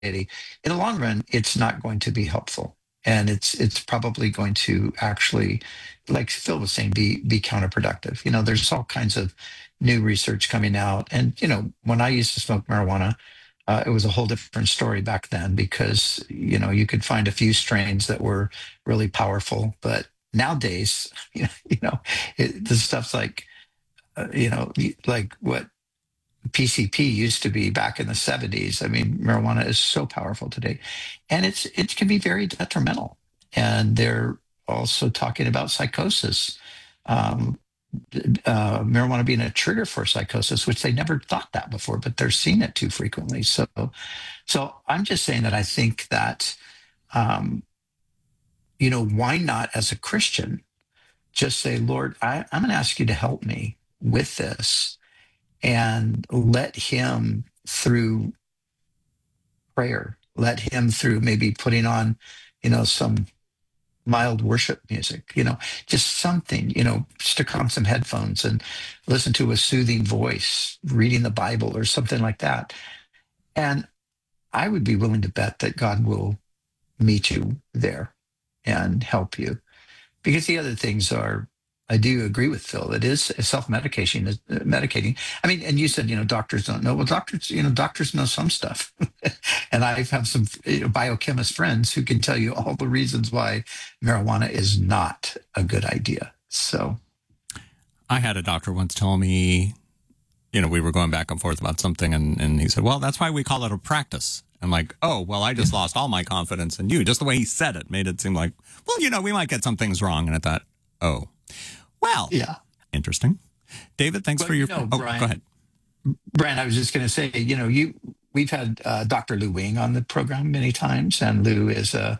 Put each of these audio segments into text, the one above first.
in the long run, it's not going to be helpful. And it's probably going to actually, like Phil was saying, be counterproductive. There's all kinds of new research coming out. And, when I used to smoke marijuana, it was a whole different story back then because, you could find a few strains that were really powerful. But nowadays, the stuff's like, like what PCP used to be back in the 70s. I mean, marijuana is so powerful today, and it can be very detrimental. And they're also talking about psychosis, marijuana being a trigger for psychosis, which they never thought that before, but they're seeing it too frequently. So I'm just saying that I think that, why not as a Christian just say, Lord, I'm going to ask you to help me with this, and let him through prayer, let him through maybe putting on, some mild worship music, just something, stick on some headphones and listen to a soothing voice, reading the Bible or something like that. And I would be willing to bet that God will meet you there and help you. Because the other things are, I do agree with Phil. It is self-medicating. Medicating. I mean, and you said, doctors don't know. Well, doctors know some stuff. And I have some biochemist friends who can tell you all the reasons why marijuana is not a good idea. So I had a doctor once tell me, we were going back and forth about something, and he said, well, that's why we call it a practice. I'm like, oh, well, I just lost all my confidence in you. Just the way he said it made it seem like, well, we might get some things wrong. And I thought, oh, well, yeah, interesting. David, thanks for your... Brian, go ahead. Brian, I was just going to say, we've had Dr. Lou Wing on the program many times, and Lou is a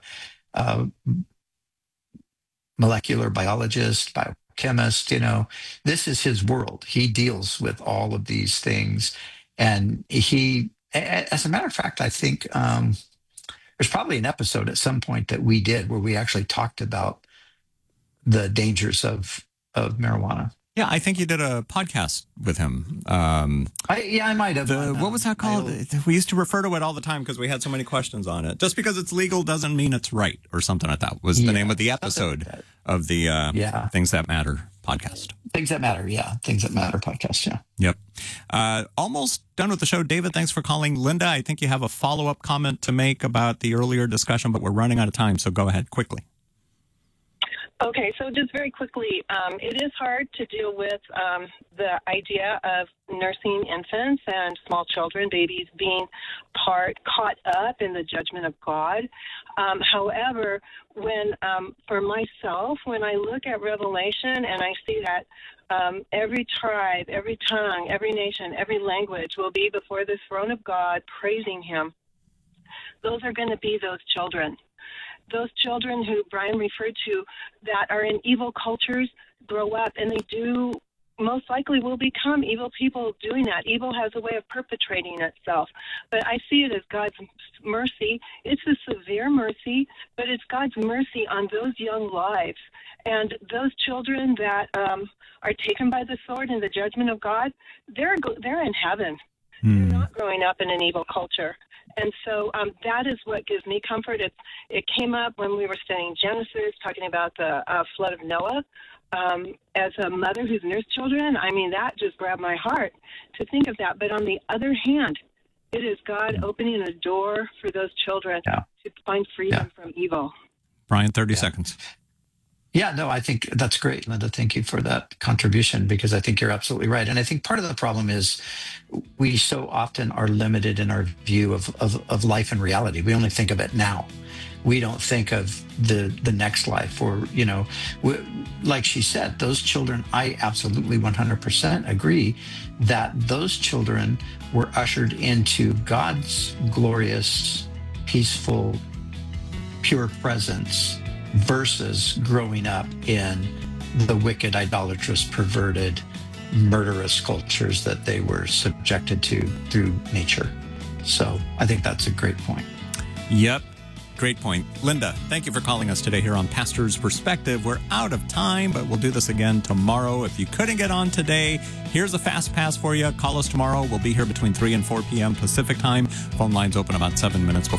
molecular biologist, biochemist. This is his world. He deals with all of these things. And as a matter of fact, I think there's probably an episode at some point that we did where we actually talked about the dangers of marijuana. Yeah, I think you did a podcast with him. I might have. What was that called? We used to refer to it all the time because we had so many questions on it. Just because it's legal doesn't mean it's right, or something like that was the name of the episode of the Things That Matter podcast. Things That Matter, yeah. Things That Matter podcast, yeah. Yep. Almost done with the show. David, thanks for calling. Linda, I think you have a follow-up comment to make about the earlier discussion, but we're running out of time, so go ahead quickly. Okay, so just very quickly, it is hard to deal with the idea of nursing infants and small children, babies, being caught up in the judgment of God. However, for myself, when I look at Revelation and I see that every tribe, every tongue, every nation, every language will be before the throne of God praising him, those are going to be those children. Those children who Brian referred to that are in evil cultures grow up, and they do most likely will become evil people doing that. Evil has a way of perpetrating itself. But I see it as God's mercy. It's a severe mercy, but it's God's mercy on those young lives. And those children that are taken by the sword in the judgment of God, they're in heaven. They're not growing up in an evil culture. And so that is what gives me comfort. It came up when we were studying Genesis, talking about the flood of Noah. As a mother who's nursed children, I mean, that just grabbed my heart to think of that. But on the other hand, it is God opening a door for those children to find freedom from evil. Brian, 30 seconds. Yeah, no, I think that's great, Linda. Thank you for that contribution, because I think you're absolutely right. And I think part of the problem is we so often are limited in our view of life and reality. We only think of it now. We don't think of the next life, or, like she said, those children, I absolutely 100% agree that those children were ushered into God's glorious, peaceful, pure presence versus growing up in the wicked, idolatrous, perverted, murderous cultures that they were subjected to through nature. So I think that's a great point. Yep. Great point. Linda, thank you for calling us today here on Pastor's Perspective. We're out of time, but we'll do this again tomorrow. If you couldn't get on today, here's a fast pass for you. Call us tomorrow. We'll be here between 3 and 4 p.m. Pacific time. Phone lines open about 7 minutes before